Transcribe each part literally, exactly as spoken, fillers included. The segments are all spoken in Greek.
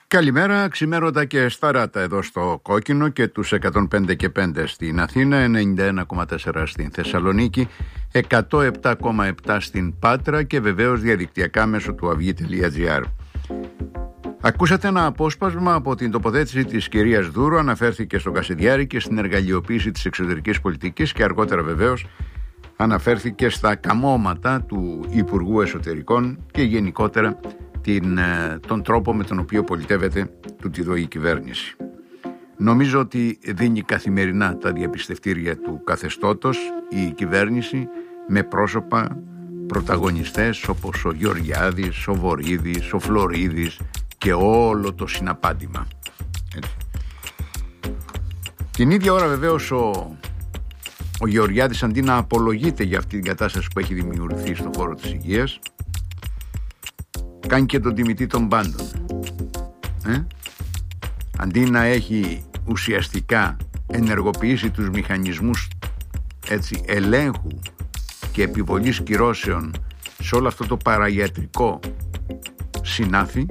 Καλημέρα, ξημέρωτα και σταράτα εδώ στο Κόκκινο και τους εκατόν πέντε και πέντε στην Αθήνα, ενενήντα ένα κόμμα τέσσερα στην Θεσσαλονίκη, εκατόν επτά κόμμα επτά στην Πάτρα και βεβαίως διαδικτυακά μέσω του αυγή τελεία τζι άρ. Ακούσατε ένα απόσπασμα από την τοποθέτηση της κυρίας Δούρου, αναφέρθηκε στον Κασιδιάρη και στην εργαλειοποίηση της εξωτερικής πολιτικής και αργότερα βεβαίως αναφέρθηκε στα καμώματα του Υπουργού Εσωτερικών και γενικότερα την, τον τρόπο με τον οποίο πολιτεύεται τούτη εδώ η κυβέρνηση. Νομίζω ότι δίνει καθημερινά τα διαπιστευτήρια του καθεστώτος η κυβέρνηση με πρόσωπα πρωταγωνιστές όπως ο Γεωργιάδης, ο Βορίδης, ο Φλωρίδης και όλο το συναπάντημα. Έτσι. Την ίδια ώρα βεβαίως ο, ο Γεωργιάδης, αντί να απολογείται για αυτή την κατάσταση που έχει δημιουργηθεί στον χώρο της υγείας, κάνει και τον τιμητή των πάντων. Ε? Αντί να έχει ουσιαστικά ενεργοποιήσει τους μηχανισμούς έτσι, ελέγχου και επιβολής κυρώσεων σε όλο αυτό το παραγιατρικό συνάφι,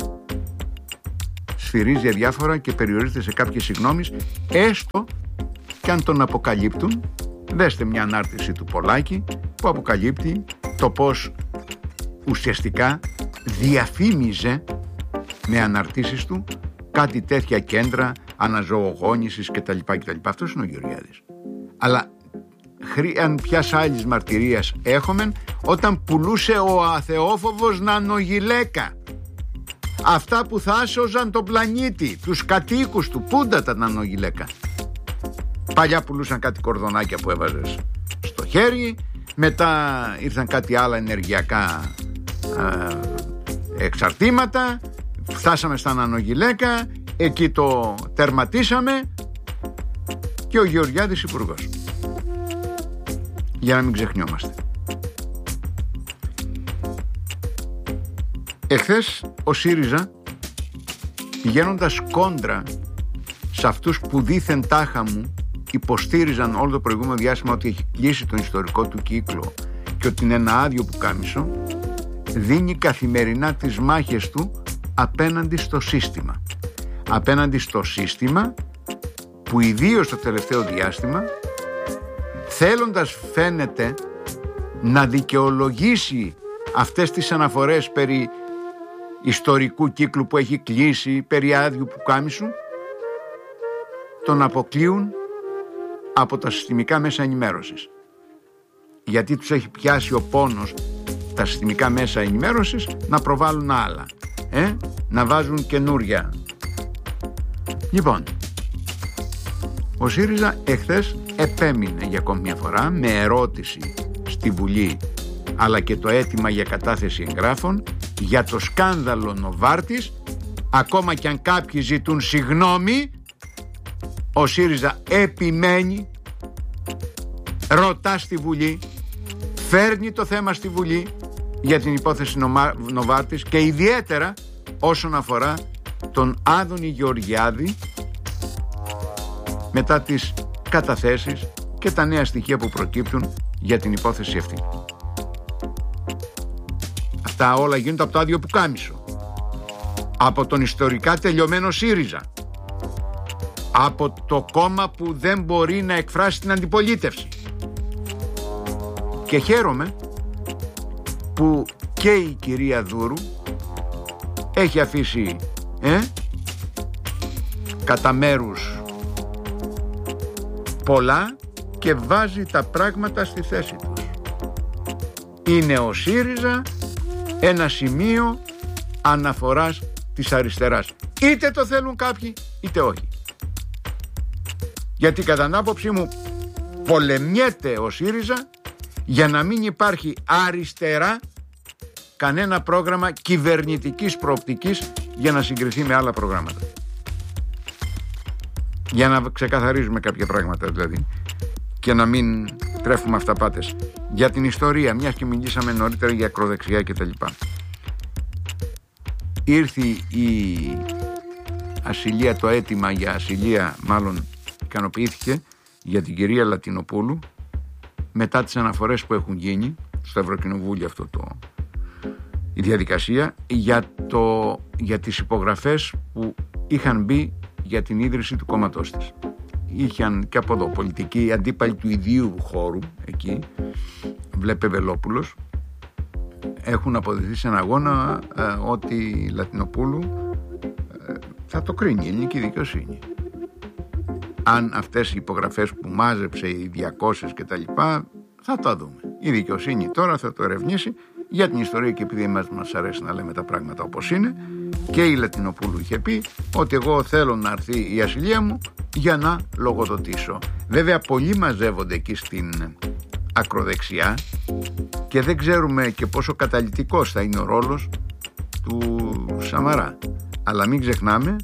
σφυρίζει αδιάφορα και περιορίζεται σε κάποιες συγγνώμεις, έστω και αν τον αποκαλύπτουν. Δέστε μια ανάρτηση του Πολάκη που αποκαλύπτει το πως ουσιαστικά διαφήμιζε με αναρτήσεις του κάτι τέτοια κέντρα αναζωογόνησης κτλ. κτλ. Αυτός είναι ο Γεωργιάδης. Αλλά αν ποιας άλλης μαρτυρίας έχομεν όταν πουλούσε ο αθεόφοβος νανογυλαίκα, αυτά που θα άσωζαν τον πλανήτη, τους κατοίκους του. Πούντα τα νανογυλαίκα. Παλιά πουλούσαν κάτι κορδονάκια που έβαζες στο χέρι, μετά ήρθαν κάτι άλλα ενεργειακά ε, εξαρτήματα, φτάσαμε στα νανογυλαίκα, εκεί το τερματίσαμε και ο Γεωργιάδης υπουργός. Για να μην ξεχνιόμαστε. Εχθές ο ΣΥΡΙΖΑ, πηγαίνοντας κόντρα σε αυτούς που δήθεν τάχα μου υποστήριζαν όλο το προηγούμενο διάστημα ότι έχει κλείσει τον ιστορικό του κύκλο και ότι είναι ένα άδειο πουκάμισο, δίνει καθημερινά τις μάχες του απέναντι στο σύστημα. Απέναντι στο σύστημα που ιδίως το τελευταίο διάστημα, θέλοντας φαίνεται να δικαιολογήσει αυτές τις αναφορές περί ιστορικού κύκλου που έχει κλείσει, περί άδειου πουκάμισου, τον αποκλείουν από τα συστημικά μέσα ενημέρωσης. Γιατί τους έχει πιάσει ο πόνος τα συστημικά μέσα ενημέρωσης να προβάλλουν άλλα, ε? να βάζουν καινούρια. Λοιπόν, ο ΣΥΡΙΖΑ εχθές επέμεινε για ακόμη μια φορά με ερώτηση στη Βουλή αλλά και το αίτημα για κατάθεση εγγράφων για το σκάνδαλο Νοβάρτης. Ακόμα και αν κάποιοι ζητούν συγγνώμη, ο ΣΥΡΙΖΑ επιμένει, ρωτά στη Βουλή, φέρνει το θέμα στη Βουλή για την υπόθεση Νοβάρτης και ιδιαίτερα όσον αφορά τον Άδωνη Γεωργιάδη μετά τις καταθέσεις και τα νέα στοιχεία που προκύπτουν για την υπόθεση αυτή. Αυτά όλα γίνονται από το άδειο πουκάμισο, από τον ιστορικά τελειωμένο ΣΥΡΙΖΑ, από το κόμμα που δεν μπορεί να εκφράσει την αντιπολίτευση. Και χαίρομαι που και η κυρία Δούρου έχει αφήσει ε, κατά μέρους πολλά και βάζει τα πράγματα στη θέση τους. Είναι ο ΣΥΡΙΖΑ ένα σημείο αναφοράς της αριστεράς. Είτε το θέλουν κάποιοι είτε όχι. Γιατί κατά την άποψή μου πολεμιέται ο ΣΥΡΙΖΑ για να μην υπάρχει αριστερά κανένα πρόγραμμα κυβερνητικής προοπτικής για να συγκριθεί με άλλα προγράμματα. Για να ξεκαθαρίζουμε κάποια πράγματα δηλαδή και να μην τρέφουμε αυταπάτες. Για την ιστορία, μιας και μιλήσαμε νωρίτερα για ακροδεξιά κτλ. Ήρθε η ασυλία, το αίτημα για ασυλία μάλλον ικανοποιήθηκε για την κυρία Λατινοπούλου μετά τις αναφορές που έχουν γίνει στο Ευρωκοινοβούλιο αυτό το η διαδικασία για, το, για τις υπογραφές που είχαν μπει για την ίδρυση του κόμματός της. Είχαν και από εδώ πολιτικοί αντίπαλοι του ιδίου χώρου εκεί, βλέπε Βελόπουλος, έχουν αποδειχθεί σε ένα αγώνα ε, ότι η Λατινοπούλου ε, θα το κρίνει η ελληνική δικαιοσύνη. Αν αυτές οι υπογραφές που μάζεψε οι διακόσιες και τα λοιπά, θα τα δούμε. Η δικαιοσύνη τώρα θα το ερευνήσει για την ιστορία, και επειδή εμάς μας αρέσει να λέμε τα πράγματα όπως είναι, και η Λατινοπούλου είχε πει ότι εγώ θέλω να έρθει η ασυλία μου για να λογοδοτήσω. Βέβαια πολλοί μαζεύονται εκεί στην ακροδεξιά και δεν ξέρουμε και πόσο καταλυτικός θα είναι ο ρόλος του Σαμαρά. Αλλά μην ξεχνάμε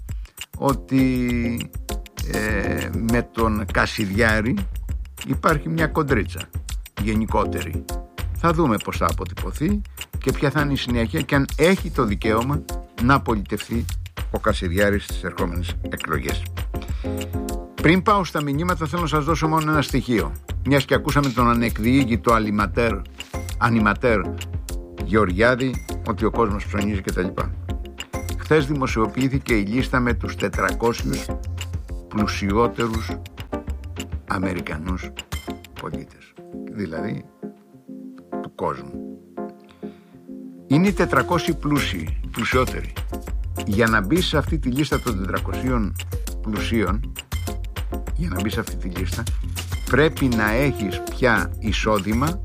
ότι ε, με τον Κασιδιάρη υπάρχει μια κοντρίτσα γενικότερη. Θα δούμε πώς θα αποτυπωθεί και ποια θα είναι η συνέχεια και αν έχει το δικαίωμα να πολιτευθεί ο Κασιδιάρης στις ερχόμενες εκλογές. Πριν πάω στα μηνύματα, θέλω να σας δώσω μόνο ένα στοιχείο. Μιας και ακούσαμε τον ανεκδιήγητο αλιματέρ, ανιματέρ Γεωργιάδη, ότι ο κόσμος ψωνίζει κτλ. Χθες δημοσιοποιήθηκε η λίστα με τους τετρακόσιους πλουσιότερους Αμερικανούς πολίτες, δηλαδή του κόσμου. Είναι οι τετρακόσιοι πλούσιοι, πλουσιότεροι. Για να μπει σε αυτή τη λίστα των τετρακοσίων πλουσίων, για να μπει σε αυτή τη λίστα, πρέπει να έχεις πια εισόδημα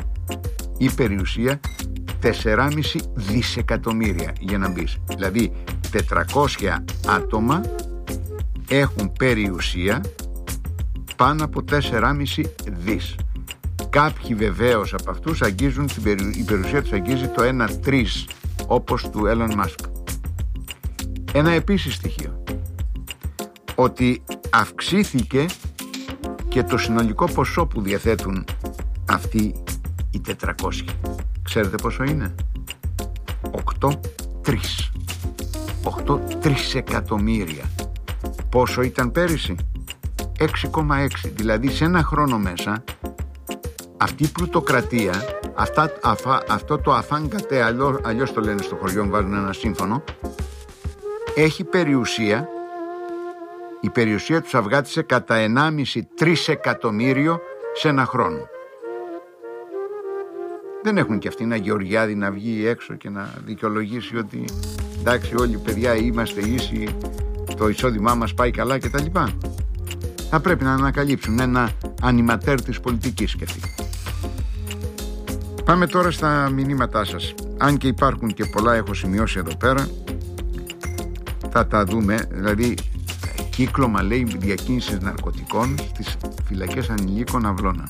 ή περιουσία τέσσερα κόμμα πέντε δισεκατομμύρια για να μπεις. Δηλαδή τετρακόσια άτομα έχουν περιουσία πάνω από τέσσερα κόμμα πέντε δις. Κάποιοι βεβαίως από αυτούς αγγίζουν, την περι... η περιουσία τους αγγίζει το ένα τρεις, όπως του Elon Musk. Ένα επίσης στοιχείο, ότι αυξήθηκε και το συνολικό ποσό που διαθέτουν αυτοί οι τετρακόσιοι. Ξέρετε πόσο είναι? οκτώ τρεις. οκτώ τρισεκατομμύρια. Πόσο ήταν πέρυσι? έξι κόμμα έξι. Δηλαδή σε ένα χρόνο μέσα αυτή η πλουτοκρατία, αυτά, αφα, αυτό το αφάνκατε, αλλιώς, αλλιώς το λένε στο χωριό μου, βάζουν ένα σύμφωνο, έχει περιουσία. Η περιουσία τους αυγάτισε κατά ενάμιση τρισεκατομμύριο σε ένα χρόνο. Δεν έχουν και αυτοί ένα Γεωργιάδη να βγει έξω και να δικαιολογήσει ότι εντάξει όλοι παιδιά είμαστε ίσοι, το εισόδημά μας πάει καλά κτλ. Θα πρέπει να ανακαλύψουν ένα ανιματέρ της πολιτικής και αυτοί. Πάμε τώρα στα μηνύματά σας. Αν και υπάρχουν και πολλά, έχω σημειώσει εδώ πέρα, θα τα δούμε. Δηλαδή κύκλωμα, λέει, διακίνησης ναρκωτικών στις φυλακές ανηλίκων Αυλώνα.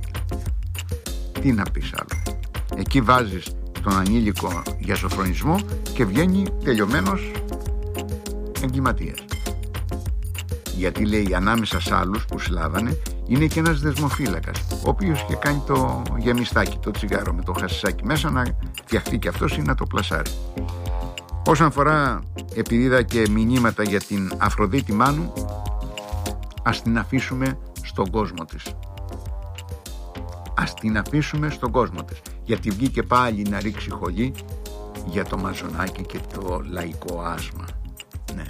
Τι να πεις άλλο? Εκεί βάζεις τον ανήλικο για σοφρονισμό και βγαίνει τελειωμένος εγκληματίας. Γιατί, λέει, ανάμεσα σε άλλους που συλλάβανε είναι και ένας δεσμοφύλακας, ο οποίος είχε κάνει το γεμιστάκι, το τσιγάρο με το χασισάκι μέσα, να φτιαχτεί και αυτός ή να το πλασάρει. Όσον αφορά, επειδή είδα και μηνύματα για την Αφροδίτη Μάνου, ας την αφήσουμε στον κόσμο της. Ας την αφήσουμε στον κόσμο της. Γιατί βγήκε πάλι να ρίξει χολή για το μαζονάκι και το λαϊκό άσμα. Ναι.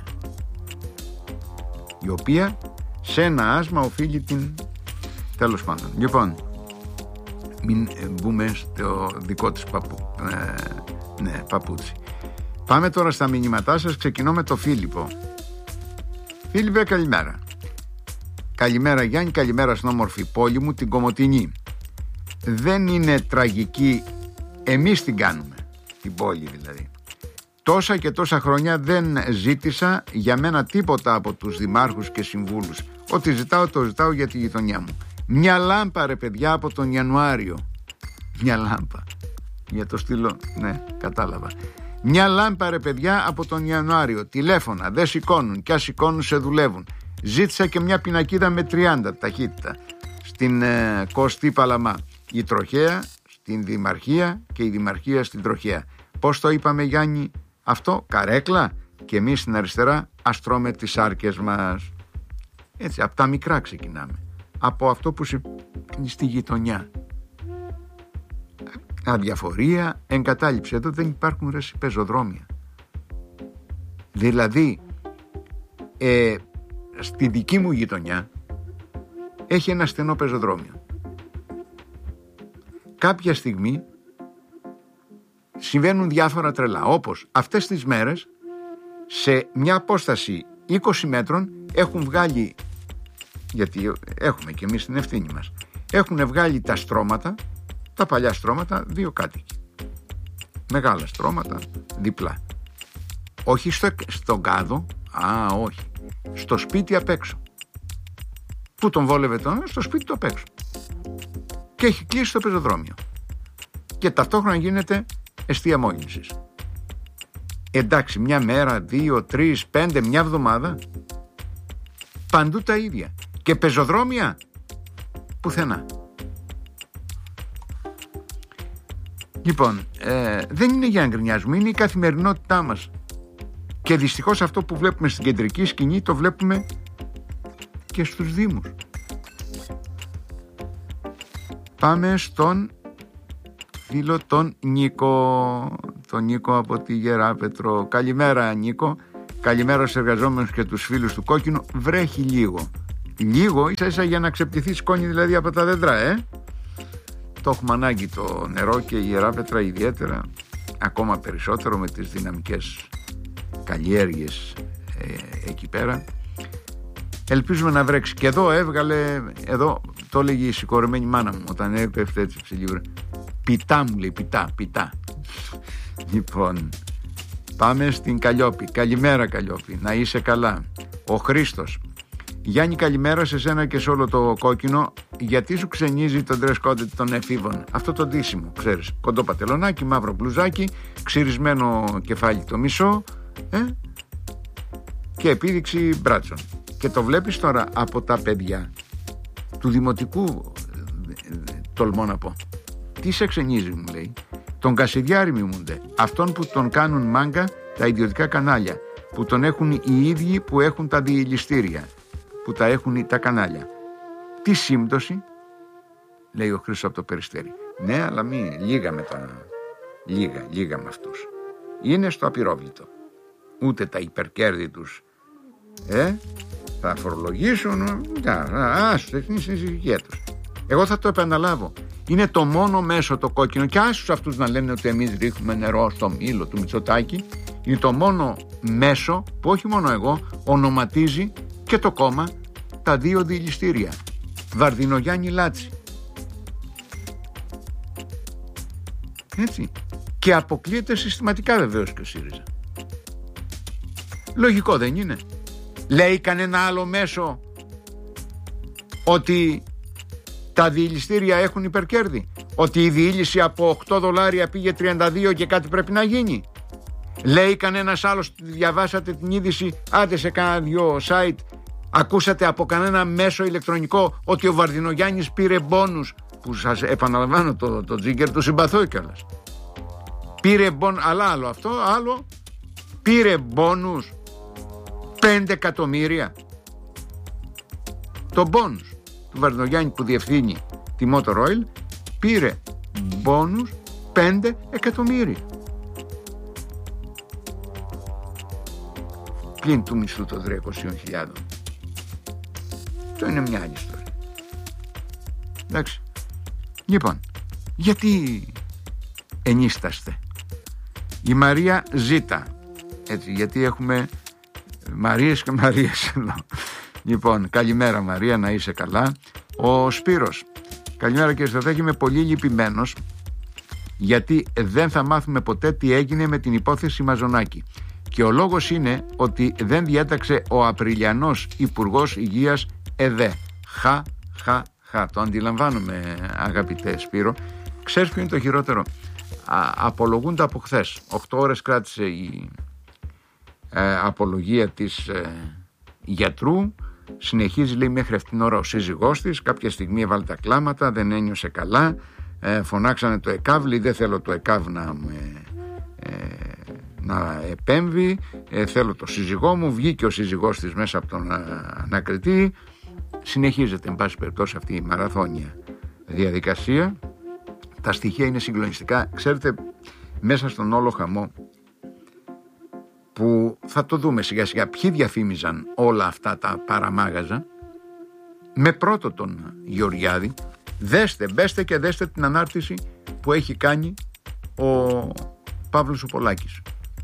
Η οποία σε ένα άσμα οφείλει την... Τέλος πάντων. Λοιπόν, μην μπούμε στο δικό της παππού. Ε, ναι, παπούτσι. Πάμε τώρα στα μηνύματά σας. Ξεκινώ με το Φίλιππο. Φίλιππε, καλημέρα. Καλημέρα Γιάννη, καλημέρα στην όμορφη πόλη μου, την Κομοτηνή. Δεν είναι τραγική, εμείς την κάνουμε, την πόλη δηλαδή. Τόσα και τόσα χρόνια δεν ζήτησα για μένα τίποτα από τους δημάρχους και συμβούλους. Ό,τι ζητάω το ζητάω για τη γειτονιά μου. Μια λάμπα ρε παιδιά από τον Ιανουάριο. Μια λάμπα. Για το στήλο, ναι, κατάλαβα. Μια λάμπα ρε παιδιά από τον Ιανουάριο. Τηλέφωνα, δεν σηκώνουν, κι ας σηκώνουν σε δουλεύουν. Ζήτησα και μια πινακίδα με τριάντα ταχύτητα στην ε, Κωστή Παλαμά. Η Τροχέα στην Δημαρχία και η Δημαρχία στην Τροχέα. Πώς το είπαμε Γιάννη αυτό? Καρέκλα. Και εμείς στην αριστερά ας τρώμε τις άρκες μας. Έτσι, από τα μικρά ξεκινάμε. Από αυτό που στη γειτονιά. αδιαφορία, εγκατάλειψη. Εδώ δεν υπάρχουν ρε πεζοδρόμια. Δηλαδή ε, στη δική μου γειτονιά έχει ένα στενό πεζοδρόμιο. Κάποια στιγμή συμβαίνουν διάφορα τρελά, όπως αυτές τις μέρες σε μια απόσταση είκοσι μέτρων έχουν βγάλει, γιατί έχουμε και εμείς την ευθύνη μας, έχουν βγάλει τα στρώματα, τα παλιά στρώματα, δύο κάτοικοι. Μεγάλα στρώματα, διπλά. Όχι στο, στον κάδο, α όχι, στο σπίτι απ' έξω. Πού τον βόλευε τον, στο σπίτι του απ' έξω. Και έχει κλείσει το πεζοδρόμιο. Και ταυτόχρονα γίνεται εστία μόλυνσης. Εντάξει, μια μέρα, δύο, τρεις, πέντε, μια εβδομάδα, παντού τα ίδια. Και πεζοδρόμια, πουθενά. Λοιπόν, ε, δεν είναι για να γκρινιάζουμε, είναι η καθημερινότητά μας. Και δυστυχώς αυτό που βλέπουμε στην κεντρική σκηνή το βλέπουμε και στους δήμους. Πάμε στον φίλο τον Νίκο, τον Νίκο από τη Γεράπετρο. Καλημέρα Νίκο, καλημέρα στους εργαζόμενους και τους φίλους του Κόκκινου. Βρέχει λίγο, λίγο ίσα ίσα για να ξεπτυθεί σκόνη δηλαδή από τα δέντρα, ε. Το έχουμε ανάγκη το νερό και η Γεράπετρα ιδιαίτερα, ακόμα περισσότερο με τις δυναμικές καλλιέργειες ε, εκεί πέρα. Ελπίζουμε να βρέξει. Και εδώ έβγαλε, εδώ το έλεγε η συγχωρεμένη μάνα μου όταν έπεφτε έτσι ψηλή. Πιτά μου λέει, πιτά, πιτά. Λοιπόν, πάμε στην Καλλιόπη. Καλημέρα Καλλιόπη, να είσαι καλά. Ο Χρήστος. Γιάννη, καλημέρα σε σένα και σε όλο το Κόκκινο. Γιατί σου ξενίζει το dress code των εφήβων? Αυτό το ντύσιμο, ξέρεις. Κοντό πατελονάκι, μαύρο μπλουζάκι, ξυρισμένο κεφάλι το μισό, ε? Και επίδειξη μπράτσων. Και το βλέπεις τώρα από τα παιδιά του δημοτικού, τολμώ να πω. Τι σε ξενίζει, μου λέει? Τον Κασιδιάρη μιμούνται. Αυτόν που τον κάνουν μάγκα τα ιδιωτικά κανάλια, που τον έχουν οι ίδιοι που έχουν τα διελιστήρια, που τα έχουν τα κανάλια. Τι σύμπτωση, λέει ο Χρήστος από το Περιστέρι. Ναι, αλλά μη λίγα με τον, λίγα, λίγα με αυτούς. Είναι στο απειρόβλητο. Ούτε τα υπερκέρδη τους ε, θα φορολογήσουν. Άσου, τεχνή συζυγία τους. Εγώ θα το επαναλάβω. Είναι το μόνο μέσο το Κόκκινο, και άσους αυτούς να λένε ότι εμείς ρίχνουμε νερό στο μήλο του Μητσοτάκη. Είναι το μόνο μέσο που όχι μόνο εγώ, ονοματίζει και το κόμμα τα δύο διελιστήρια. Βαρδινογιάννη Λάτσι. Έτσι. Και αποκλείεται συστηματικά βεβαίως και ο ΣΥΡΙΖΑ. Λογικό δεν είναι? Λέει κανένα άλλο μέσο ότι τα διελιστήρια έχουν υπερκέρδη? Ότι η διήλυση από οκτώ δολάρια πήγε τριάντα δύο και κάτι πρέπει να γίνει? Λέει κανένας άλλος, διαβάσατε την είδηση, άντε σε κάνα δυο site, ακούσατε από κανένα μέσο ηλεκτρονικό ότι ο Βαρδινογιάννης πήρε μπόνους, που σας επαναλαμβάνω το, το τζίγκερ του συμπαθώ κιόλας. Πήρε μπόνους, αλλά άλλο αυτό, άλλο, πήρε μπόνους πέντε εκατομμύρια. Το μπόνους του Βαρδινογιάννη που διευθύνει τη Motor Oil πήρε μπόνους πέντε εκατομμύρια. Πλην του μισθού των τριακόσιων χιλιάδων. Αυτό είναι μια άλλη ιστορία. Εντάξει. Λοιπόν, γιατί ενίσταστε? Η Μαρία Ζήτα. Έτσι, γιατί έχουμε Μαρίες και Μαρίες εδώ. Λοιπόν, καλημέρα Μαρία, να είσαι καλά. Ο Σπύρος. Καλημέρα κύριε Στρατέγη, είμαι πολύ λυπημένος γιατί δεν θα μάθουμε ποτέ τι έγινε με την υπόθεση Μαζονάκη. Και ο λόγος είναι ότι δεν διέταξε ο Απριλιανός Υπουργός Υγείας ΕΔΕ. Χα, χα, χα. Το αντιλαμβάνομαι αγαπητέ Σπύρο. Ξέρεις ποιο είναι το χειρότερο? Α, απολογούνται από χθες. Οχτώ ώρες κράτησε η ε, απολογία της ε, γιατρού. Συνεχίζει, λέει, μέχρι αυτήν την ώρα ο σύζυγός της. Κάποια στιγμή έβαλε τα κλάματα, δεν ένιωσε καλά. Ε, φωνάξανε το ΕΚΑΒ, λέει, δεν θέλω το ΕΚΑΒ να με... Ε, να επέμβει, ε, θέλω το σύζυγό μου. Βγήκε ο σύζυγός της μέσα από τον α, ανακριτή. Συνεχίζεται εν πάση περιπτώσει αυτή η μαραθώνια διαδικασία Τα στοιχεία είναι συγκλονιστικά. Ξέρετε, μέσα στον όλο χαμό που θα το δούμε σιγά σιγά ποιοι διαφήμιζαν όλα αυτά τα παραμάγαζα, με πρώτο τον Γεωργιάδη. Δέστε, μπέστε και δέστε την ανάρτηση που έχει κάνει ο Παύλος ο Πολάκης.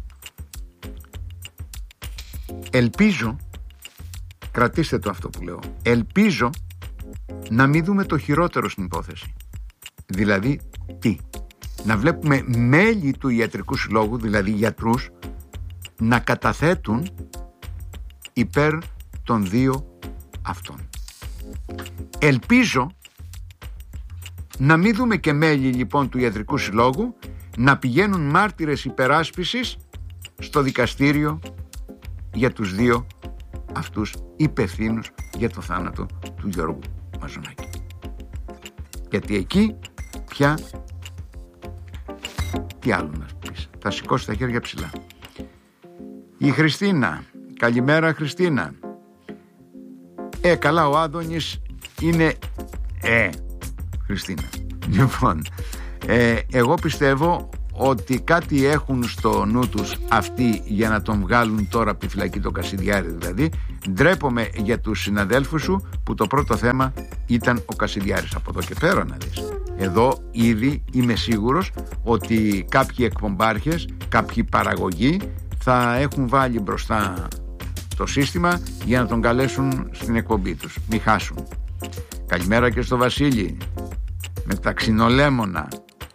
Ελπίζω, κρατήστε το αυτό που λέω, ελπίζω να μην δούμε το χειρότερο στην υπόθεση. Δηλαδή τι? Να βλέπουμε μέλη του ιατρικού συλλόγου, δηλαδή γιατρούς, να καταθέτουν υπέρ των δύο αυτών. Ελπίζω να μην δούμε και μέλη λοιπόν του ιατρικού συλλόγου να πηγαίνουν μάρτυρες υπεράσπισης στο δικαστήριο για τους δύο αυτούς υπευθύνους για το θάνατο του Γιώργου Μαζονάκη. Γιατί εκεί πια τι άλλο να πεις, θα σηκώσει τα χέρια ψηλά. Η Χριστίνα, καλημέρα Χριστίνα. Ε, καλά, ο Άδωνης είναι ε, Χριστίνα. Λοιπόν, ε, εγώ πιστεύω ότι κάτι έχουν στο νου τους αυτοί για να τον βγάλουν τώρα από τη φυλακή, τον Κασιδιάρη δηλαδή. Ντρέπομαι για τους συναδέλφους σου που το πρώτο θέμα ήταν ο Κασιδιάρης. Από εδώ και πέρα να δεις. Εδώ ήδη είμαι σίγουρος ότι κάποιοι εκπομπάρχες, κάποιοι παραγωγοί θα έχουν βάλει μπροστά το σύστημα για να τον καλέσουν στην εκπομπή τους. Μη χάσουν. Καλημέρα και στο Βασίλη με τα ξινολέμονα.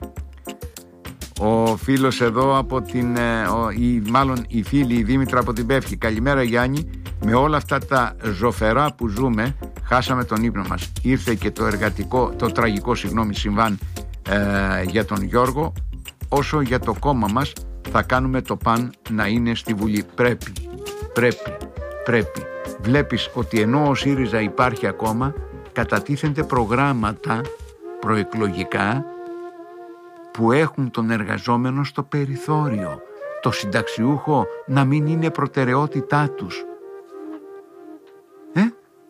Ο φίλος εδώ από την ο, ή, μάλλον η φίλη η Δήμητρα από την Πεύκη. Καλημέρα Γιάννη. Με όλα αυτά τα ζωφερά που ζούμε χάσαμε τον ύπνο μας. Ήρθε και το εργατικό, το τραγικό συγγνώμη συμβάν ε, για τον Γιώργο. Όσο για το κόμμα μας θα κάνουμε το παν να είναι στη Βουλή. Πρέπει, πρέπει, πρέπει. Βλέπεις ότι ενώ ο ΣΥΡΙΖΑ υπάρχει ακόμα, κατατίθενται προγράμματα προεκλογικά που έχουν τον εργαζόμενο στο περιθώριο, το συνταξιούχο να μην είναι προτεραιότητά τους. Ε?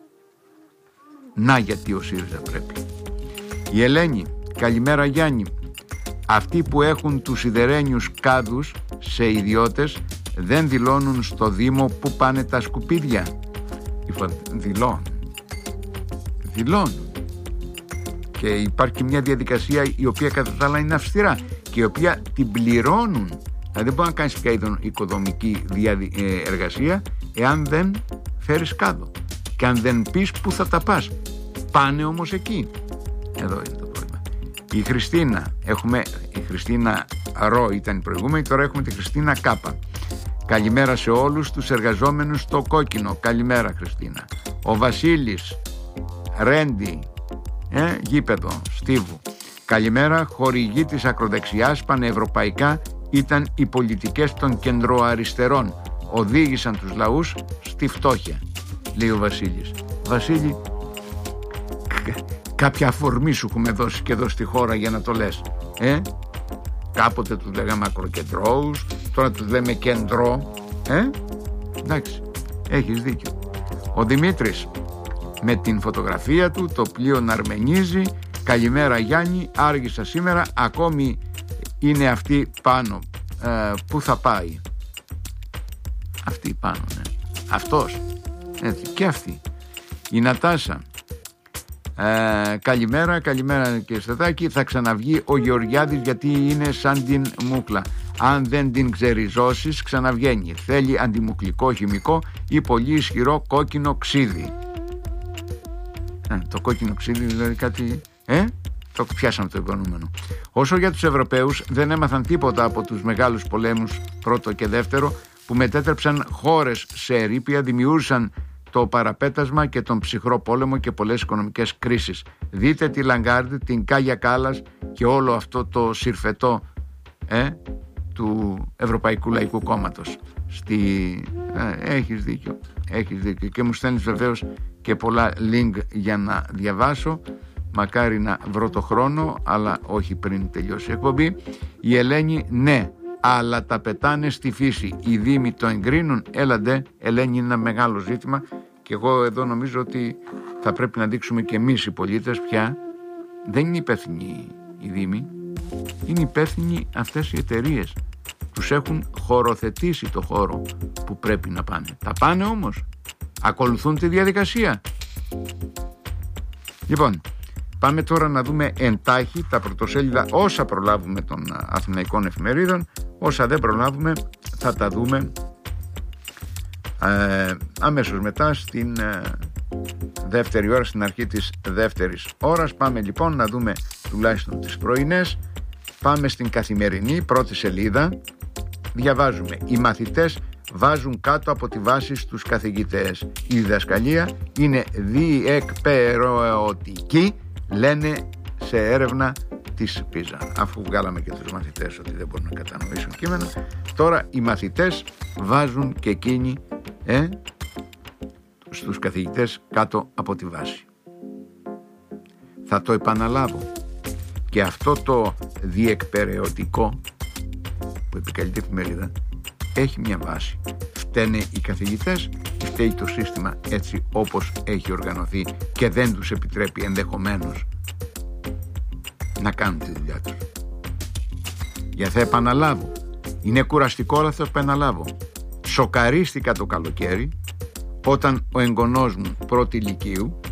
Να γιατί ο ΣΥΡΙΖΑ πρέπει. Η Ελένη, καλημέρα Γιάννη. Αυτοί που έχουν τους σιδερένιους κάδους σε ιδιώτες δεν δηλώνουν στο Δήμο που πάνε τα σκουπίδια. Λοιπόν, δηλώνουν. Δηλώνουν. Και υπάρχει μια διαδικασία η οποία κατά τα άλλα είναι αυστηρά και η οποία την πληρώνουν. Δηλαδή δεν μπορεί να κάνεις πια οικοδομική εργασία εάν δεν φέρεις κάδο και αν δεν πεις που θα τα πας. Πάνε όμως εκεί. Εδώ είναι το πρόβλημα. Η Χριστίνα, έχουμε η Χριστίνα Ρο ήταν η προηγούμενη, τώρα έχουμε τη Χριστίνα Κάπα. Καλημέρα σε όλους τους εργαζόμενους στο κόκκινο. Καλημέρα Χριστίνα. Ο Βασίλης Ρέντι, ε, γήπεδο Στίβου. Καλημέρα. Χορηγοί της ακροδεξιάς πανευρωπαϊκά ήταν οι πολιτικές των κεντροαριστερών. Οδήγησαν τους λαούς στη φτώχεια, λέει ο Βασίλης. Βασίλη, κάποια αφορμή σου έχουμε δώσει και εδώ στη χώρα για να το λες. Ε? Κάποτε τους λέγαμε ακροκεντρώους, τώρα τους λέμε κεντρό. Ε? Εντάξει, έχεις δίκιο. Ο Δημήτρης με την φωτογραφία του, το πλοίο να αρμενίζει. Καλημέρα Γιάννη, άργησα σήμερα, ακόμη είναι αυτή πάνω. Ε, πού θα πάει? Αυτή πάνω, ναι. Αυτός. Έτσι, και αυτή. Η Νατάσα. Ε, καλημέρα, καλημέρα και Στατάκη. Θα ξαναβγεί ο Γεωργιάδης γιατί είναι σαν την μούκλα. Αν δεν την ξεριζώσεις ξαναβγαίνει. Θέλει αντιμουκλικό χημικό ή πολύ ισχυρό κόκκινο ξύδι. Ε, το κόκκινο ξύδι δηλαδή κάτι... Ε? Το πιάσαμε το υπονοούμενο. Όσο για τους Ευρωπαίους, δεν έμαθαν τίποτα από τους μεγάλους πολέμους πρώτο και δεύτερο που μετέτρεψαν χώρες σε ερείπια, δημιούργησαν το παραπέτασμα και τον ψυχρό πόλεμο και πολλές οικονομικές κρίσεις. Δείτε τη Λαγκάρντ, την Κάγια Κάλλας και όλο αυτό το συρφετό ε, του Ευρωπαϊκού Λαϊκού Κόμματος. Στη... Ε, έχεις δίκιο, έχεις δίκιο και μου στέλνεις βεβαίως και πολλά link για να διαβάσω. Μακάρι να βρω το χρόνο, αλλά όχι πριν τελειώσει η εκπομπή. Η Ελένη, ναι, αλλά τα πετάνε στη φύση. Οι Δήμοι το εγκρίνουν. Έλαντε, Ελένη, είναι ένα μεγάλο ζήτημα και εγώ εδώ νομίζω ότι θα πρέπει να δείξουμε και εμείς οι πολίτες πια. Δεν είναι υπεύθυνοι οι Δήμοι, είναι υπεύθυνοι αυτές οι εταιρείες. Τους έχουν χωροθετήσει το χώρο που πρέπει να πάνε. Τα πάνε όμως? Ακολουθούν τη διαδικασία? Λοιπόν, πάμε τώρα να δούμε εντάχει τα πρωτοσέλιδα, όσα προλάβουμε των αθηναϊκών εφημερίδων. Όσα δεν προλάβουμε θα τα δούμε ε, αμέσως μετά στην ε, δεύτερη ώρα, στην αρχή της δεύτερης ώρας. Πάμε λοιπόν να δούμε τουλάχιστον τις πρωινές. Πάμε στην Καθημερινή, πρώτη σελίδα. Διαβάζουμε: οι μαθητές βάζουν κάτω από τη βάση στους καθηγητές. Η διδασκαλία είναι διεκπαιρεωτική, λένε σε έρευνα της Πίζα. Αφού βγάλαμε και τους μαθητές ότι δεν μπορούν να κατανοήσουν κείμενα, τώρα οι μαθητές βάζουν και εκείνοι ε, στους καθηγητές κάτω από τη βάση. Θα το επαναλάβω. Και αυτό το διεκπαιρεωτικό που επικαλείται η εφημερίδα έχει μια βάση. Φταίνε οι καθηγητές ή φταίει το σύστημα έτσι όπως έχει οργανωθεί και δεν τους επιτρέπει ενδεχομένως να κάνουν τη δουλειά τους? Για θα επαναλάβω, είναι κουραστικό αλλά θα επαναλάβω. Σοκαρίστηκα το καλοκαίρι όταν ο εγγονός μου πρώτη ηλικίου